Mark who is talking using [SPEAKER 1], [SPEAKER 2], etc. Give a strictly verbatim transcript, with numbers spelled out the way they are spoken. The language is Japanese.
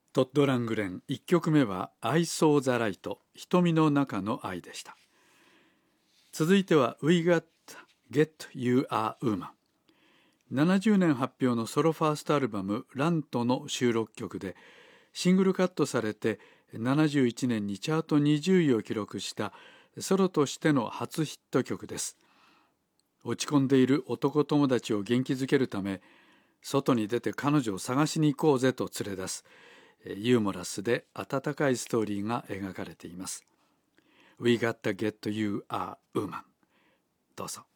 [SPEAKER 1] トッド・ラングレン。いっきょくめは I saw the light 瞳の中の愛でした。続いては We got Get You a Woman。ななじゅうねん発表のソロファーストアルバムラントの収録曲で、シングルカットされてななじゅういちねんにチャートにじゅういを記録したソロとしての初ヒット曲です。落ち込んでいる男友達を元気づけるため、外に出て彼女を探しに行こうぜと連れ出すユーモラスで温かいストーリーが描かれています。We got to get you a woman。どうぞ。